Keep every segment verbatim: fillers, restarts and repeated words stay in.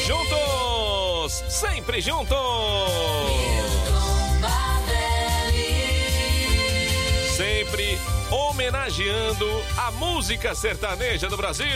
juntos, sempre juntos. Sempre homenageando a música sertaneja do Brasil.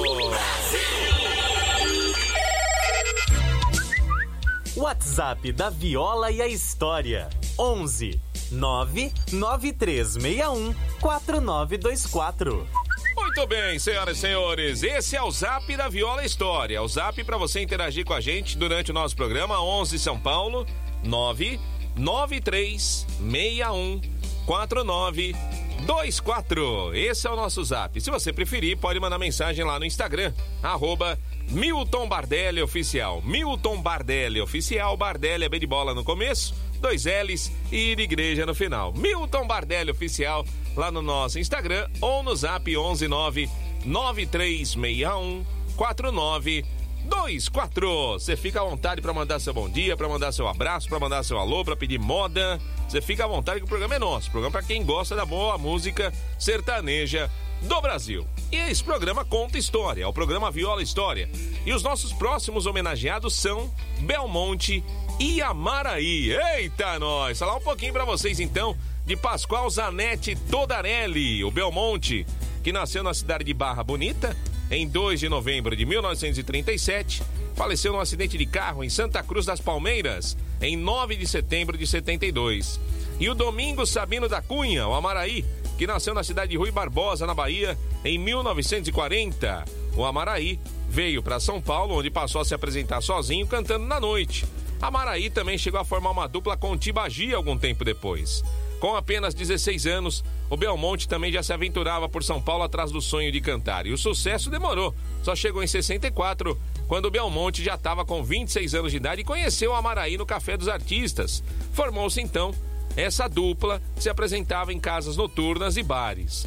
WhatsApp da Viola e a História. onze nove nove três seis um quatro nove dois quatro. Muito bem, senhoras e senhores, esse é o Zap da Viola História. O Zap para você interagir com a gente durante o nosso programa. Onze São Paulo, nove nove três seis um quatro nove dois quatro. Esse é o nosso Zap. Se você preferir, pode mandar mensagem lá no Instagram, arroba Milton Bardelli Oficial. Milton Bardelli Oficial, Bardelli é B de bola no começo, dois L's e de igreja no final. Milton Bardelli Oficial, lá no nosso Instagram ou no Zap onze nove nove três seis um quatro nove dois quatro. Você fica à vontade para mandar seu bom dia, para mandar seu abraço, para mandar seu alô, para pedir moda. Você fica à vontade que o programa é nosso. O programa para quem gosta da boa música sertaneja do Brasil. E esse programa conta história, é o programa Viola História. E os nossos próximos homenageados são Belmonte e Amaraí. Eita, nós! Falar um pouquinho para vocês então de Pascoal Zanetti Todarelli, o Belmonte, que nasceu na cidade de Barra Bonita em dois de novembro de mil novecentos e trinta e sete, faleceu num acidente de carro em Santa Cruz das Palmeiras em nove de setembro de setenta e dois. E o Domingos Sabino da Cunha, o Amaraí, que nasceu na cidade de Rui Barbosa, na Bahia, em mil novecentos e quarenta. O Amaraí veio para São Paulo, onde passou a se apresentar sozinho, cantando na noite. Amaraí também chegou a formar uma dupla com Tibagi algum tempo depois. Com apenas dezesseis anos, o Belmonte também já se aventurava por São Paulo atrás do sonho de cantar. E o sucesso demorou. Só chegou em sessenta e quatro, quando o Belmonte já estava com vinte e seis anos de idade e conheceu o Amaraí no Café dos Artistas. Formou-se então essa dupla, se apresentava em casas noturnas e bares.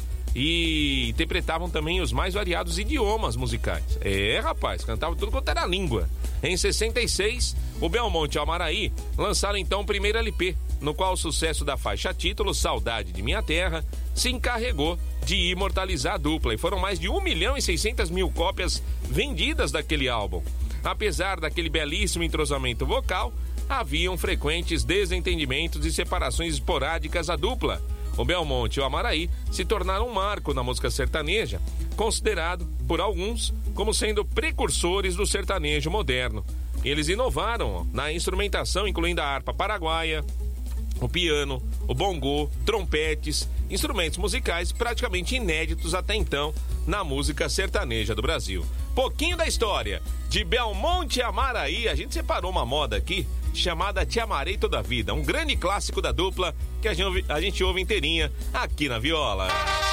E interpretavam também os mais variados idiomas musicais. É, rapaz, cantavam tudo quanto era língua. Em sessenta e seis, o Belmonte e o Amaraí lançaram então o primeiro L P, no qual o sucesso da faixa título, Saudade de Minha Terra, se encarregou de imortalizar a dupla. E foram mais de um milhão e seiscentas mil cópias vendidas daquele álbum. Apesar daquele belíssimo entrosamento vocal, haviam frequentes desentendimentos e separações esporádicas à dupla. O Belmonte e o Amaraí se tornaram um marco na música sertaneja, considerado por alguns como sendo precursores do sertanejo moderno. Eles inovaram na instrumentação, incluindo a harpa paraguaia, o piano, o bongô, trompetes, instrumentos musicais praticamente inéditos até então na música sertaneja do Brasil. Pouquinho da história de Belmonte e Amaraí. A gente separou uma moda aqui chamada Te Amarei Toda a Vida, um grande clássico da dupla que a gente ouve, a gente ouve inteirinha aqui na Viola.